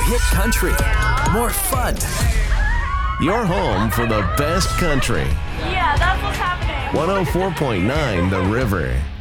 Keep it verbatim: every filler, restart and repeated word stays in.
hit country, more fun. Your home for the best country. Yeah, that's what's happening. one oh four point nine The River.